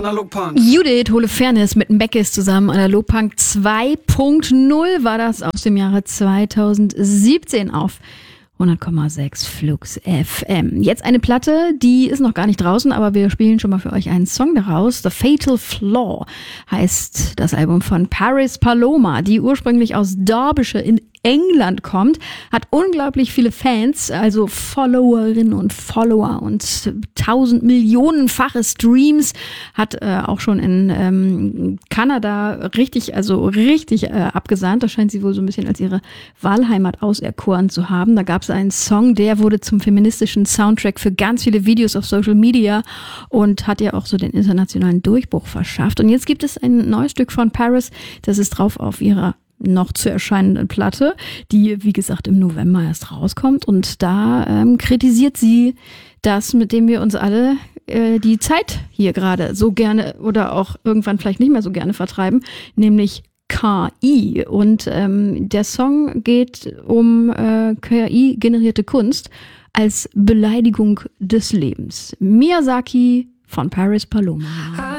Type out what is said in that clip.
Analogpunk. Judith Holofernes mit Beckes zusammen. Analogpunk 2.0 war das aus dem Jahre 2017 auf 100,6 Flux FM. Jetzt eine Platte, die ist noch gar nicht draußen, aber wir spielen schon mal für euch einen Song daraus. The Fatal Flaw heißt das Album von Paris Paloma, die ursprünglich aus Derbyshire in England kommt, hat unglaublich viele Fans, also Followerinnen und Follower und 1000 Millionenfache Streams, hat auch schon in Kanada richtig abgesandt. Da scheint sie wohl so ein bisschen als ihre Wahlheimat auserkoren zu haben. Da gab es einen Song, der wurde zum feministischen Soundtrack für ganz viele Videos auf Social Media und hat ja auch so den internationalen Durchbruch verschafft. Und jetzt gibt es ein neues Stück von Paris, das ist drauf auf ihrer noch zu erscheinenden Platte, die, wie gesagt, im November erst rauskommt. Und da kritisiert sie das, mit dem wir uns alle die Zeit hier gerade so gerne oder auch irgendwann vielleicht nicht mehr so gerne vertreiben, nämlich KI. Und der Song geht um KI-generierte Kunst als Beleidigung des Lebens. Miyazaki von Paris Paloma.